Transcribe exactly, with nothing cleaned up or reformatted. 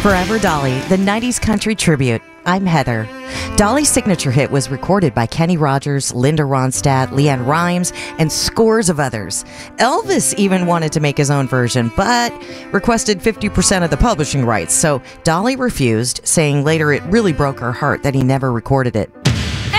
Forever Dolly, the nineties country tribute. I'm Heather. Dolly's signature hit was recorded by Kenny Rogers, Linda Ronstadt, Leanne Rimes, and scores of others. Elvis even wanted to make his own version, but requested fifty percent of the publishing rights, so Dolly refused, saying later it really broke her heart that he never recorded it.